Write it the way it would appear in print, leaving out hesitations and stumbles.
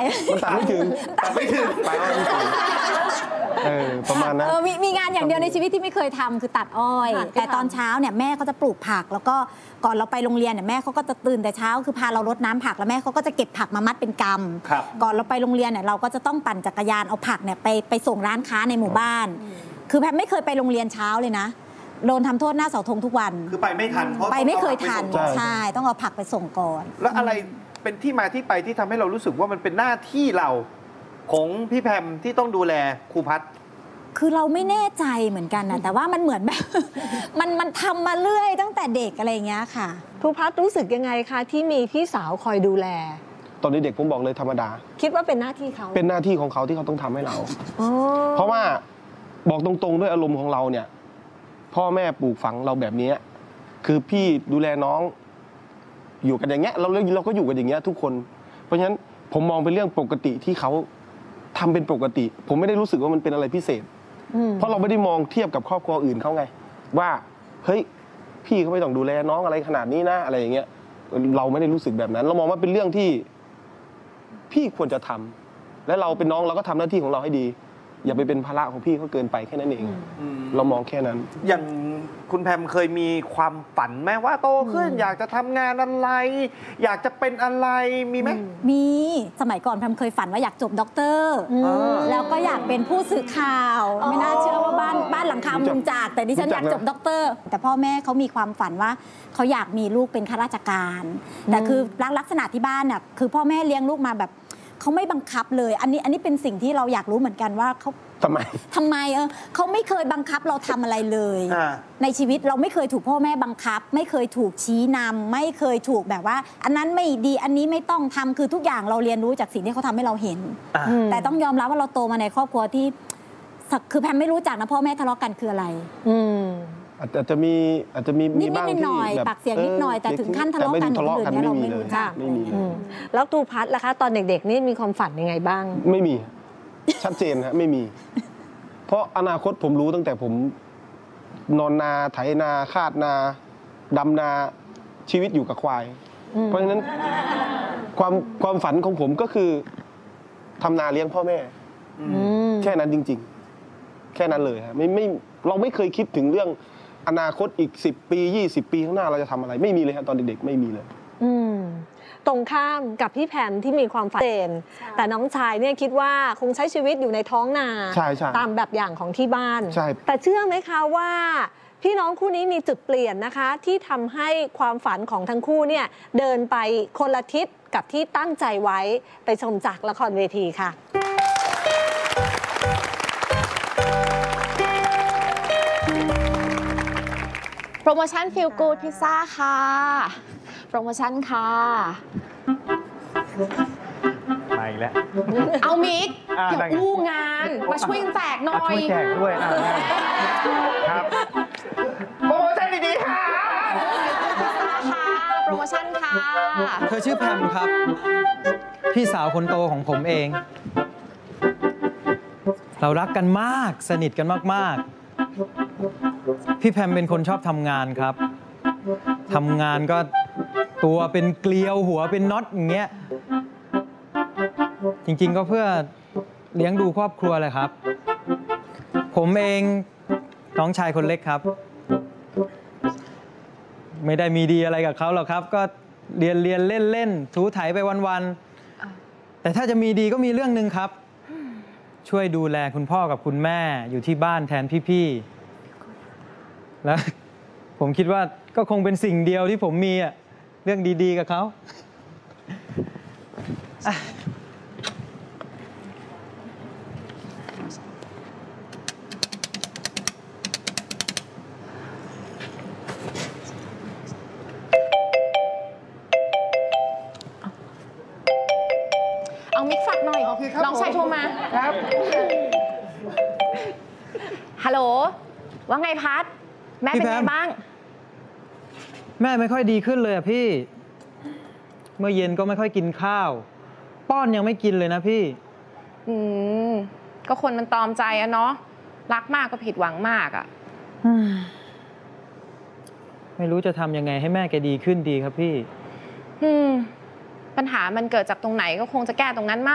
มันตัดไม่ถึงไปว่าไม่ถึงประมาณนั้นมีงานอย่างเดียวในชีวิตที่ไม่เคยทำคือตัดอ้อยแต่ตอนเช้าเนี่ยแม่เขาจะปลูกผักแล้วก็ก่อนเราไปโรงเรียนเนี่ยแม่เขาก็จะตื่นแต่เช้าคือพาเรารดน้ำผักแล้วแม่เขาก็จะเก็บผักมามัดเป็นกำก่อนเราไปโรงเรียนเนี่ยเราก็จะต้องปั่นจักรยานเอาผักเนี่ยไปส่งร้านค้าในหมู่บ้านคือแพมไม่เคยไปโรงเรียนเช้าเลยนะโดนทำโทษหน้าเสาธงทุกวันคือไปไม่ทันเพราะไปไม่เคยทันใช่ต้องเอาผักไปส่งก่อนแล้วอะไรเป็นที่มาที่ไปที่ทำให้เรารู้สึกว่ามันเป็นหน้าที่เราของพี่แพมที่ต้องดูแลครูพัฒน์คือเราไม่แน่ใจเหมือนกันนะแต่ว่ามันเหมือนแบบ มันทำมาเรื่อยตั้งแต่เด็กอะไรอย่างเงี้ยค่ะครูพัฒน์รู้สึกยังไงคะที่มีพี่สาวคอยดูแลตอนนี้เด็กผมบอกเลยธรรมดาคิดว่าเป็นหน้าที่เขาเป็นหน้าที่ของเขาที่เขาต้องทำให้เราเพราะว่าบอกตรงๆด้วยอารมณ์ของเราเนี่ยพ่อแม่ปลูกฝังเราแบบนี้คือพี่ดูแลน้องอยู่กันอย่างเงี้ยเราก็อยู่กันอย่างเงี้ยทุกคนเพราะฉะนั้นผมมองเป็นเรื่องปกติที่เขาทำเป็นปกติผมไม่ได้รู้สึกว่ามันเป็นอะไรพิเศษเพราะเราไม่ได้มองเทียบกับครอบครัวอื่นเขาไงว่าเฮ้ยพี่เขาไม่ต้องดูแลน้องอะไรขนาดนี้นะอะไรอย่างเงี้ยเราไม่ได้รู้สึกแบบนั้นเรามองว่าเป็นเรื่องที่พี่ควรจะทำและเราเป็นน้องเราก็ทำหน้าที่ของเราให้ดีอย่าไปเป็นภาระของพี่เขาเกินไปแค่นั้นเองเรามองแค่นั้นอย่างคุณแพมเคยมีความฝันไหมว่าโตขึ้นอยากจะทำงานอะไรอยากจะเป็นอะไรมีไหมมีสมัยก่อนแพมเคยฝันว่าอยากจบด็อกเตอร์แล้วก็อยากเป็นผู้สื่อข่าวไม่น่าเชื่อว่าบ้านหลังคามุงจากแต่ดิฉันอยากจบด็อกเตอร์แต่พ่อแม่เขามีความฝันว่าเขาอยากมีลูกเป็นข้าราชการแต่คือลักษณะที่บ้านน่ะคือพ่อแม่เลี้ยงลูกมาแบบเขาไม่บังคับเลยอันนี้เป็นสิ่งที่เราอยากรู้เหมือนกันว่าเขาทำไมเขาไม่เคยบังคับเราทำอะไรเลยในชีวิตเราไม่เคยถูกพ่อแม่บังคับไม่เคยถูกชี้นำไม่เคยถูกแบบว่าอันนั้นไม่ดีอันนี้ไม่ต้องทำคือทุกอย่างเราเรียนรู้จากสิ่งที่เขาทำให้เราเห็นแต่ต้องยอมรับว่าเราโตมาในครอบครัวที่คือแพมไม่รู้จักนะพ่อแม่ทะเลาะกันคืออะไรอาจจะมีบ้างที่แบบปากเสียงนิดหน่อยแต่ถึงขั้นทะเลาะกันเราไม่รู้จักไม่มีแล้วครูพัฒน์ล่ะคะตอนเด็กๆนี่มีความฝันยังไงบ้างไม่มีชัดเจนครับไม่มีเพราะอนาคตผมรู้ตั้งแต่ผมนอนนาไถนาคาดนาดำนาชีวิตอยู่กับควายเพราะฉะนั้นความฝันของผมก็คือทำนาเลี้ยงพ่อแม่แค่นั้นจริงๆแค่นั้นเลยครับเราไม่เคยคิดถึงเรื่องอนาคตอีก10 ปี20 ปีข้างหน้าเราจะทำอะไรไม่มีเลยครับตอนเด็กๆไม่มีเลยตรงข้ามกับพี่แพมที่มีความฝันแต่น้องชายเนี่ยคิดว่าคงใช้ชีวิตอยู่ในท้องนาตามแบบอย่างของที่บ้านแต่เชื่อไหมคะว่าพี่น้องคู่นี้มีจุดเปลี่ยนนะคะที่ทำให้ความฝันของทั้งคู่เนี่ยเดินไปคนละทิศกับที่ตั้งใจไว้ไปชมจากละครเวทีค่ะโปรโมชั่นฟีลกู๊ดพิซซ่าค่ะโปรโมชั่นค่ะมาอีกแล้วเอามิกอย่าอู้งานมาช่วยแจกหน่อยช่วยแจกด้วยครับโปรโมชั่นดีๆค่ะโปรโมชั่นค่ะเธอชื่อแพมครับพี่สาวคนโตของผมเองเรารักกันมากสนิทกันมากๆพี่แพมเป็นคนชอบทำงานครับทำงานก็ตัวเป็นเกลียวหัวเป็นน็อตอย่างเงี้ยจริงๆก็เพื่อเลี้ยงดูครอบครัวเลยครับผมเองน้องชายคนเล็กครับไม่ได้มีดีอะไรกับเขาหรอกครับก็เรียนเล่นถูไถไปวันๆแต่ถ้าจะมีดีก็มีเรื่องนึงครับช่วยดูแลคุณพ่อกับคุณแม่อยู่ที่บ้านแทนพี่ๆแล้วผมคิดว่าก็คงเป็นสิ่งเดียวที่ผมมีเรื่องดีๆกับเขาเอามิกฝากหน่อยน้องชายโทรมาครับฮัลโหลว่าไงพัดแม่เป็นไงบ้างแม่ไม่ค่อยดีขึ้นเลยพี่เมื่อเย็นก็ไม่ค่อยกินข้าวป้อนยังไม่กินเลยนะพี่ก็คนมันตอมใจอะเนาะรักมากก็ผิดหวังมากอะไม่รู้จะทำยังไงให้แม่แกดีขึ้นดีครับพี่ปัญหามันเกิดจากตรงไหนก็คงจะแก้ตรงนั้นมาก